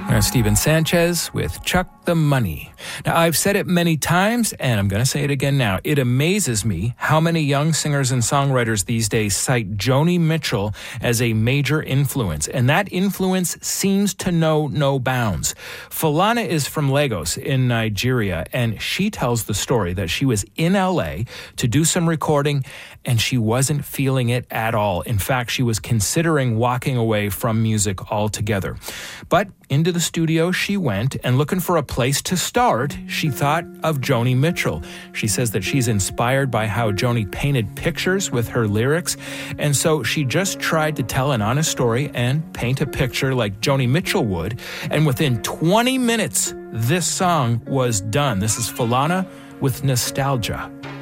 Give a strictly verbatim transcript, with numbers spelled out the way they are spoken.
Now, Steven Sanchez with Chuck the Money. Now, I've said it many times, and I'm going to say it again now. It amazes me how many young singers and songwriters these days cite Joni Mitchell as a major influence, and that influence seems to know no bounds. Falana is from Lagos in Nigeria, and she tells the story that she was in L A to do some recording, and she wasn't feeling it at all. In fact, she was considering walking away from music altogether. But into the studio she went, and looking for a place to start, she thought of Joni Mitchell. She says that she's inspired by how Joni painted pictures with her lyrics, and so she just tried to tell an honest story and paint a picture like Joni Mitchell would, and within twenty minutes, this song was done. This is Falana with Nostalgia.